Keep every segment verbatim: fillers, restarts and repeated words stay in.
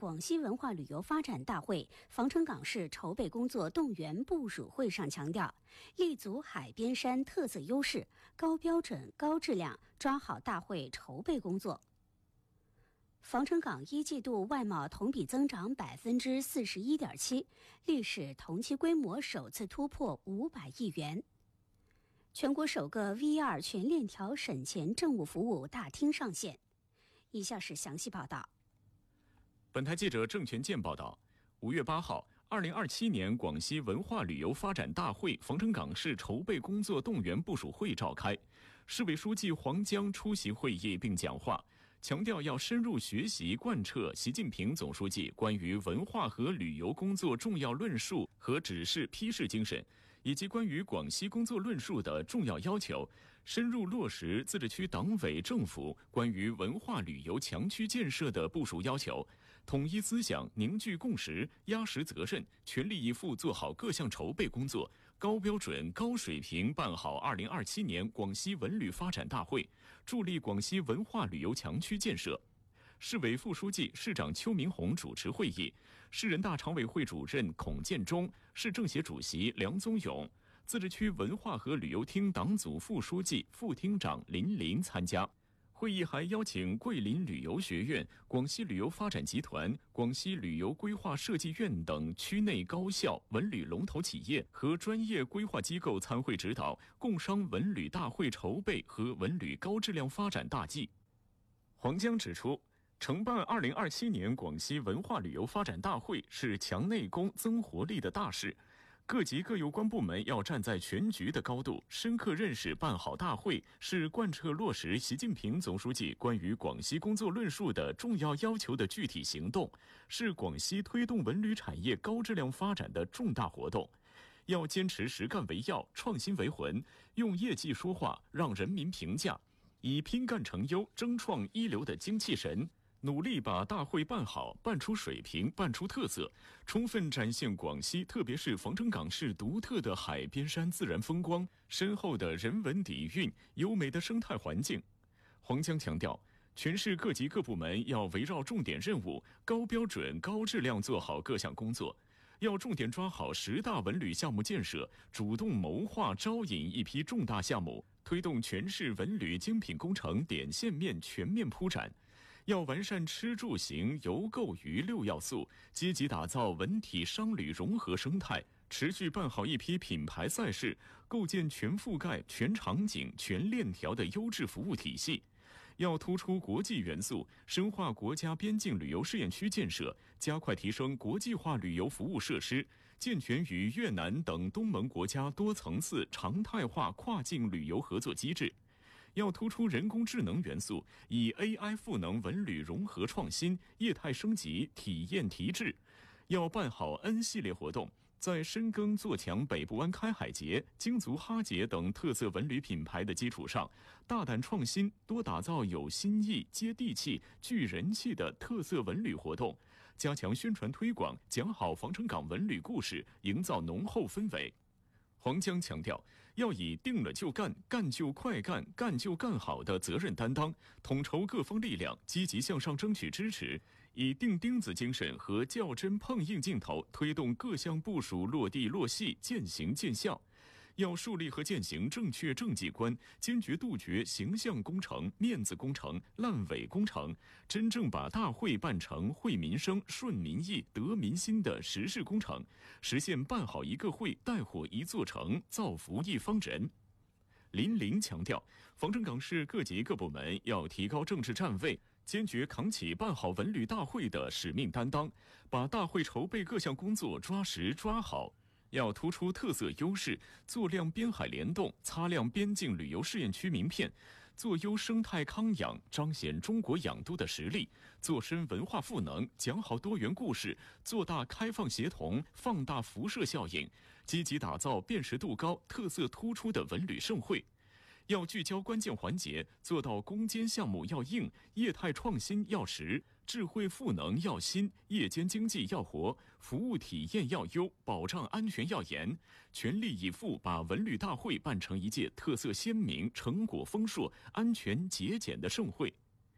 广西文化旅游发展大会防城港市筹备工作动员部署会上强调，立足海边山特色优势，高标准、高质量，抓好大会筹备工作。防城港一季度外贸同比增长百分之四十一点七，历史同期规模首次突破五百亿元。全国首个 V 二 全链条审前政务服务大厅上线。以下是详细报道。 本台记者郑全健报道，五月八号，二零二七年广西文化旅游发展大会防城港市筹备工作动员部署会召开，市委书记黄江出席会议并讲话，强调要深入学习贯彻习近平总书记关于文化和旅游工作重要论述和指示批示精神，以及关于广西工作论述的重要要求，深入落实自治区党委政府关于文化旅游强区建设的部署要求，统一思想，凝聚共识，压实责任，全力以赴做好各项筹备工作，高标准、高水平办好二零二七年广西文旅发展大会，助力广西文化旅游强区建设。市委副书记、市长邱明红主持会议，市人大常委会主任孔建中、市政协主席梁宗勇、自治区文化和旅游厅党组副书记、副厅长林林参加。会议还邀请桂林旅游学院、广西旅游发展集团、广西旅游规划设计院等区内高校、文旅龙头企业和专业规划机构参会指导，共商文旅大会筹备和文旅高质量发展大计。黄江指出，承办二零二七年广西文化旅游发展大会是强内功、增活力的大事，各级各有关部门要站在全局的高度，深刻认识办好大会是贯彻落实习近平总书记关于广西工作论述的重要要求的具体行动，是广西推动文旅产业高质量发展的重大活动。要坚持实干为要，创新为魂，用业绩说话，让人民评价，以拼干成优、争创一流的精气神，努力把大会办好，办出水平，办出特色，充分展现广西特别是防城港市独特的海边山自然风光、深厚的人文底蕴、优美的生态环境。黄江强调，全市各级各部门要围绕重点任务，高标准、高质量做好各项工作，要重点抓好十大文旅项目建设，主动谋划招引一批重大项目，推动全市文旅精品工程点线面全面铺展。要完善吃住行游购娱六要素，积极打造文体商旅融合生态，持续办好一批品牌赛事，构建全覆盖、全场景、全链条的优质服务体系。要突出国际元素，深化国家边境旅游试验区建设，加快提升国际化旅游服务设施，健全与越南等东盟国家多层次常态化跨境旅游合作机制。要突出人工智能元素，以 A I 赋能文旅融合创新、业态升级、体验提质。要办好 N 系列活动，在深耕做强北部湾开海节、京族哈节等特色文旅品牌的基础上，大胆创新，多打造有新意、接地气、具人气的特色文旅活动，加强宣传推广，讲好防城港文旅故事，营造浓厚氛围。黄江强调，要以定了就干、干就快干、干就干好的责任担当，统筹各方力量，积极向上争取支持，以钉钉子精神和较真碰硬劲头，推动各项部署落地落细、见行见效。要树立和践行正确政绩观，坚决杜绝形象工程、面子工程、烂尾工程，真正把大会办成惠民生、顺民意、得民心的实事工程，实现办好一个会、带火一座城、造福一方人。林林强调，防城港市各级各部门要提高政治站位，坚决扛起办好文旅大会的使命担当，把大会筹备各项工作抓实抓好。要突出特色优势，做亮边海联动，擦亮边境旅游试验区名片，做优生态康养，彰显中国养都的实力，做深文化赋能，讲好多元故事，做大开放协同，放大辐射效应，积极打造辨识度高、特色突出的文旅盛会。要聚焦关键环节，做到攻坚项目要硬，业态创新要实，智慧赋能要新，夜间经济要活，服务体验要优，保障安全要严，全力以赴把文旅大会办成一届特色鲜明、成果丰硕、安全节俭的盛会。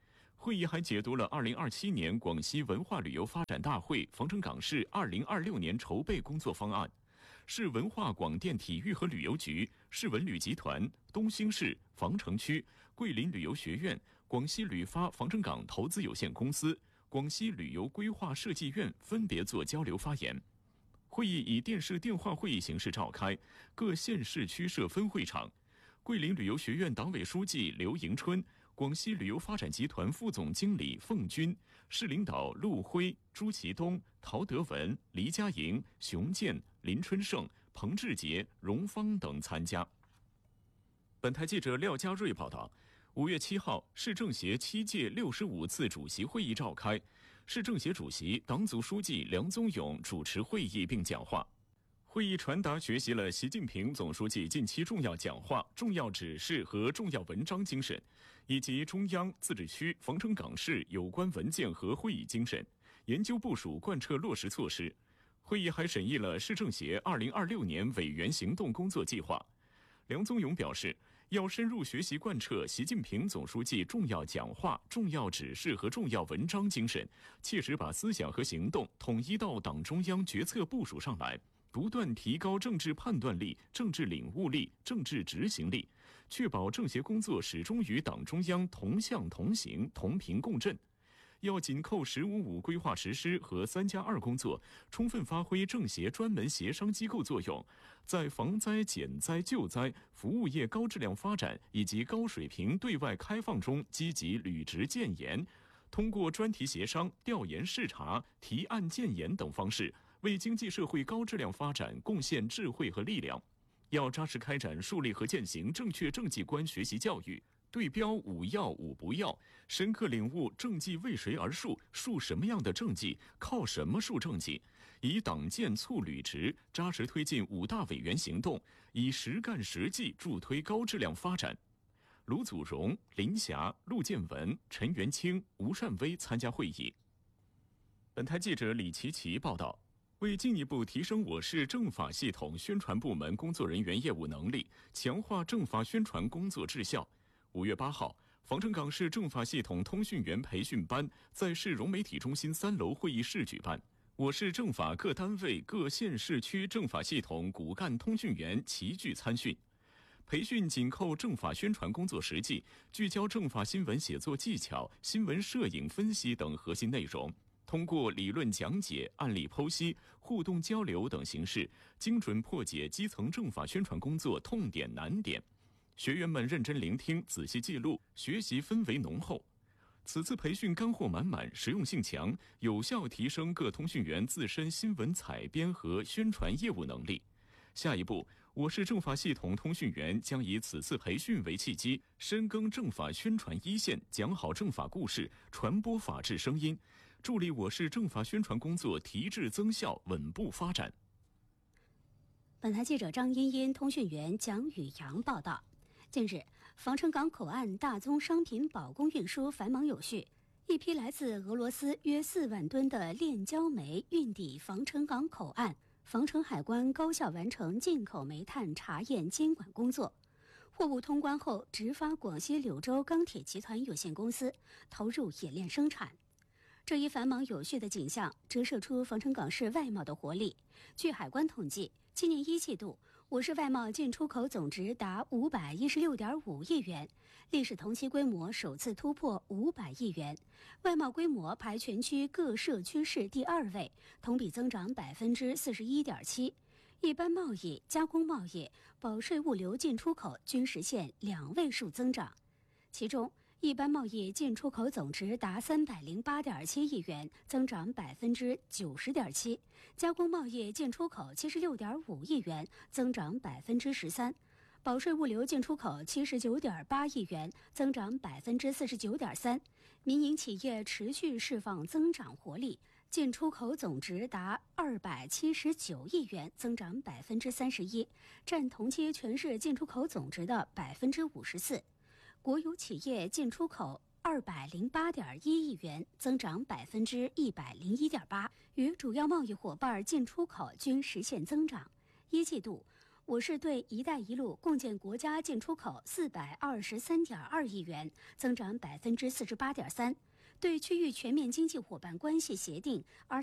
会议还解读了二零二七年广西文化旅游发展大会防城港市二零二六年筹备工作方案。市文化广电体育和旅游局、市文旅集团、东兴市、防城区、桂林旅游学院、广西旅发防城港投资有限公司、广西旅游规划设计院分别作交流发言。会议以电视电话会议形式召开，各县市区设分会场。桂林旅游学院党委书记刘迎春、广西旅游发展集团副总经理凤军、市领导陆辉、朱其东、陶德文、黎佳莹、熊健、林春胜、彭志杰、荣芳等参加。本台记者廖家瑞报道，五月七号，市政协七届六十五次主席会议召开，市政协主席、党组书记梁宗勇主持会议并讲话。会议传达学习了习近平总书记近期重要讲话、重要指示和重要文章精神，以及中央、自治区、防城港市有关文件和会议精神，研究部署贯彻落实措施。会议还审议了市政协二零二六年委员行动工作计划。梁宗勇表示，要深入学习贯彻习近平总书记重要讲话、重要指示和重要文章精神，切实把思想和行动统一到党中央决策部署上来，不断提高政治判断力、政治领悟力、政治执行力，确保政协工作始终与党中央同向同行、同频共振。要紧扣“十五五”规划实施和“三加二”工作，充分发挥政协专门协商机构作用，在防灾、减灾、救灾、服务业高质量发展以及高水平对外开放中积极履职建言，通过专题协商、调研视察、提案建言等方式，为经济社会高质量发展贡献智慧和力量。要扎实开展树立和践行正确政绩观学习教育，对标五要五不要，深刻领悟政绩为谁而树，树什么样的政绩，靠什么树政绩，以党建促履职，扎实推进五大委员行动，以实干实际助推高质量发展。卢祖荣、林霞、陆建文、陈元清、吴善威参加会议。本台记者李琪琪报道。为进一步提升我市政法系统宣传部门工作人员业务能力，强化政法宣传工作质效，五月八号，防城港市政法系统通讯员培训班在市融媒体中心三楼会议室举办。我市政法各单位、各县市区政法系统骨干通讯员齐聚参训。培训紧扣政法宣传工作实际，聚焦政法新闻写作技巧、新闻摄影分析等核心内容。通过理论讲解、案例剖析、互动交流等形式，精准破解基层政法宣传工作痛点难点。学员们认真聆听、仔细记录，学习氛围浓厚。此次培训干货满满，实用性强，有效提升各通讯员自身新闻采编和宣传业务能力。下一步，我市政法系统通讯员将以此次培训为契机，深耕政法宣传一线，讲好政法故事，传播法治声音，助力我市政法宣传工作提质增效、稳步发展。 本台记者张茵茵、通讯员蒋宇阳报道。近日，防城港口岸大宗商品保供运输繁忙有序，一批来自俄罗斯约四万吨的炼焦煤运抵防城港口岸，防城海关高效完成进口煤炭查验监管工作。货物通关后，直发广西柳州钢铁集团有限公司投入冶炼生产。这一繁忙有序的景象折射出防城港市外贸的活力。据海关统计，今年一季度，我市外贸进出口总值达五百一十六点五亿元，历史同期规模首次突破五百亿元，外贸规模排全区各社区市第二位，同比增长百分之四十一点七。一般贸易、加工贸易、保税物流进出口均实现两位数增长，其中一般贸易进出口总值达三百零八点七亿元，增长百分之九十点七；加工贸易进出口七十六点五亿元，增长百分之十三；保税物流进出口七十九点八亿元，增长百分之四十九点三。民营企业持续释放增长活力，进出口总值达二百七十九亿元，增长百分之三十一，占同期全市进出口总值的百分之五十四。国有企业进出口二百零八点一亿元，增长百分之一百零一点八，与主要贸易伙伴进出口均实现增长。一季度，我市对“一带一路”共建国家进出口四百二十三点二亿元，增长百分之四十八点三。 对区域全面经济伙伴关系协定